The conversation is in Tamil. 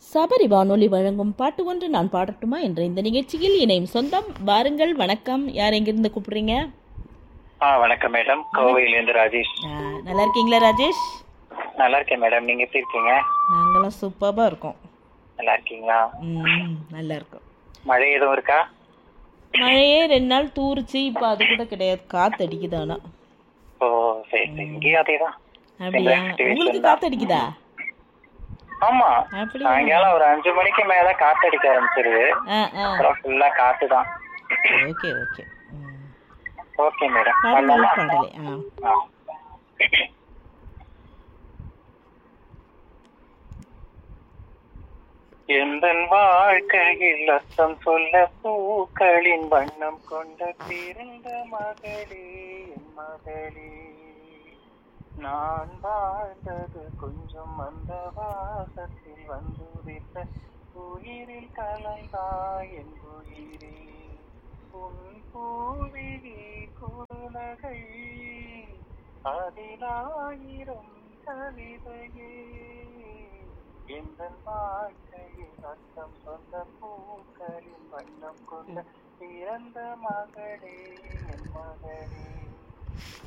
சபரி வானொலி வழங்கும் பாட்டு ஒன்று நான் பாடட்டுமா என்ற இந்த நிகழ்ச்சியில் இணையும் சொந்தம் வாருங்கள். வணக்கம். யார் எங்கிருந்து கூப்பிடுறீங்க? வணக்கம் மேடம், கோவையிலேருந்து ராஜேஷ். நல்லா இருக்கீங்களா ராஜேஷ்? நல்லா இருக்கேன் மேடம், நீங்க எப்படி இருக்கீங்க? நாங்களாம் சூப்பராக இருக்கோம். நல்லா இருக்கீங்களா? நல்லா இருக்கோம். மழை எதுவும் இருக்கா? மழையே 2 நாள் தூரிச்சு, இப்போ அது கூட கிடையாது, காற்று அடிக்குதானா? ஓ சரி சரி, இங்கேயும் அதேதான். அப்படியா? உங்களுக்கு காற்று அடிக்குதா? ஆமா, அப்படியா? சாயங்காலம் ஒரு 5 மணிக்கு மேல காத்தடிக்க ஆரம்பிச்சிருது. அப்புறம் ஃபுல்லா காத்து தான். ஓகே ஓகே ஓகே மேடம், பாடலே. எந்தன் வாழ்க்கையில் அர்த்தம் சொல்ல பூக்களின் வண்ணம் கொண்ட பிறந்த மகளே, என் மகளே, நான் வாழ்ந்தது கொஞ்சம் அந்த வாசத்தில் வந்துவிட்ட உயிரில் கலந்தாய் என் உயிரே, உன் பூவிழி குருநகை அதிலாயிரம் கவிதையே, எந்தன் வாழ்க்கையில் அர்த்தம் சொந்த பூக்களின் வண்ணம் கொண்ட பிறந்த மகளே, என் மகளே.